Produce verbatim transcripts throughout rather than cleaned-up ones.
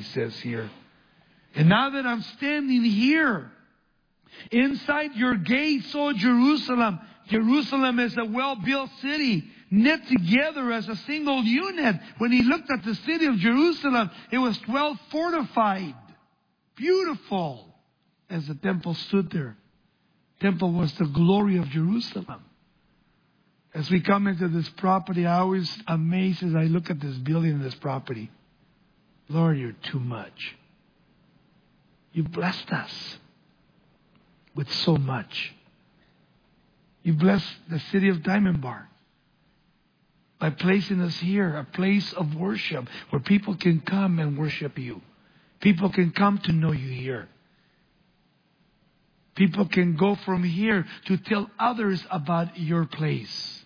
says here. And now that I'm standing here, inside your gates, O Jerusalem, Jerusalem is a well-built city, knit together as a single unit. When he looked at the city of Jerusalem, it was well fortified, beautiful, as the temple stood there. Temple was the glory of Jerusalem. As we come into this property, I always amazed as I look at this building and this property. Lord, you're too much. You blessed us with so much. You blessed the city of Diamond Bar by placing us here, a place of worship where people can come and worship you. People can come to know you here. People can go from here to tell others about your place.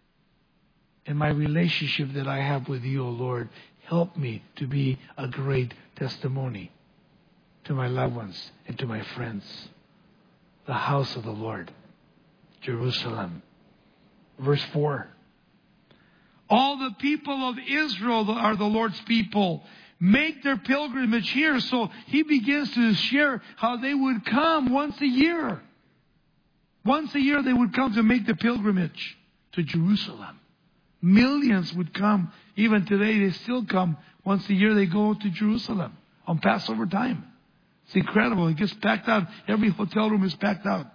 And my relationship that I have with you, O Lord, help me to be a great testimony to my loved ones and to my friends. The house of the Lord, Jerusalem. Verse four. All the people of Israel are the Lord's people. Make their pilgrimage here. So he begins to share how they would come once a year. Once a year they would come to make the pilgrimage to Jerusalem. Millions would come. Even today they still come. Once a year they go to Jerusalem on Passover time. It's incredible. It gets packed out. Every hotel room is packed out.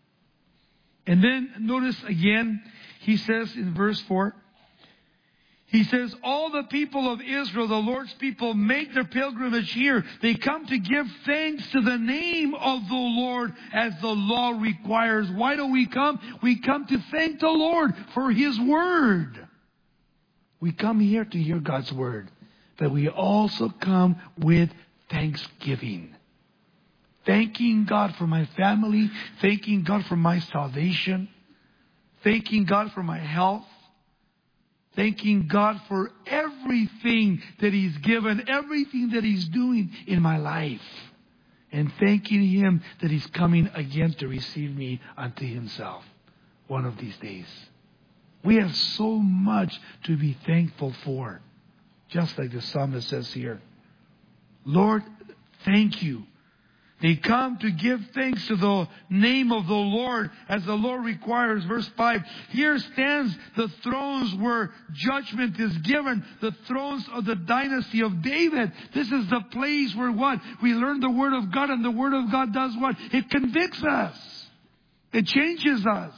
And then notice again, he says in verse four, he says, all the people of Israel, the Lord's people, make their pilgrimage here. They come to give thanks to the name of the Lord as the law requires. Why do we come? We come to thank the Lord for His Word. We come here to hear God's Word. But we also come with thanksgiving. Thanking God for my family. Thanking God for my salvation. Thanking God for my health. Thanking God for everything that He's given, everything that He's doing in my life. And thanking Him that He's coming again to receive me unto Himself one of these days. We have so much to be thankful for. Just like the psalmist says here. Lord, thank you. They come to give thanks to the name of the Lord as the Lord requires. Verse five. Here stands the thrones where judgment is given. The thrones of the dynasty of David. This is the place where what? We learn the Word of God, and the Word of God does what? It convicts us. It changes us.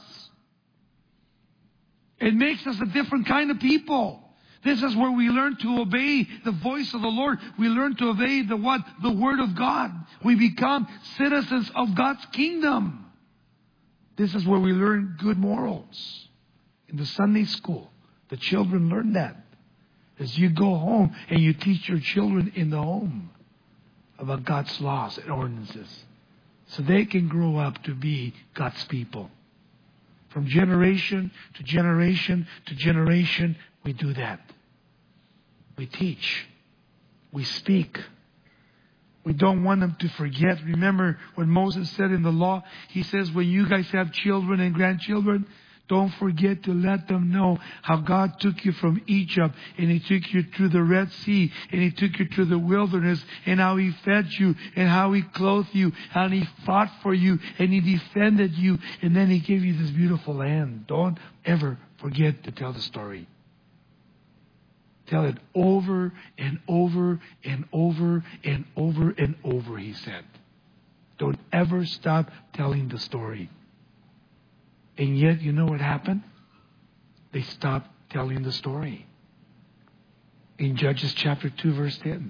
It makes us a different kind of people. This is where we learn to obey the voice of the Lord. We learn to obey the what? The Word of God. We become citizens of God's kingdom. This is where we learn good morals. In the Sunday school, the children learn that. As you go home and you teach your children in the home about God's laws and ordinances. So they can grow up to be God's people. From generation to generation to generation, we do that. We teach. We speak. We don't want them to forget. Remember what Moses said in the law? He says, when you guys have children and grandchildren, don't forget to let them know how God took you from Egypt, and He took you through the Red Sea, and He took you through the wilderness, and how He fed you, and how He clothed you, and He fought for you, and He defended you, and then He gave you this beautiful land. Don't ever forget to tell the story. Tell it over and over and over and over and over, He said. Don't ever stop telling the story. And yet, you know what happened? They stopped telling the story. In Judges chapter two, verse ten.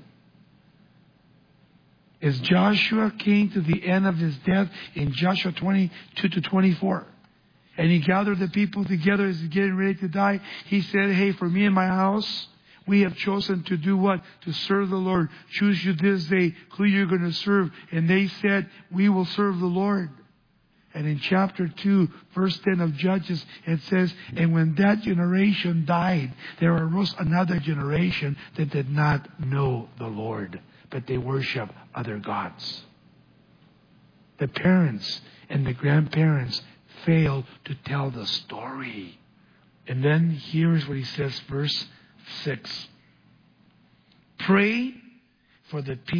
As Joshua came to the end of his death in Joshua twenty-two to twenty-four, and he gathered the people together as he's getting ready to die, he said, hey, for me and my house, we have chosen to do what? To serve the Lord. Choose you this day who you're going to serve. And they said, we will serve the Lord. And in chapter two, verse ten of Judges, it says, and when that generation died, there arose another generation that did not know the Lord, but they worship other gods. The parents and the grandparents failed to tell the story. And then here's what he says, verse six. Pray for the people.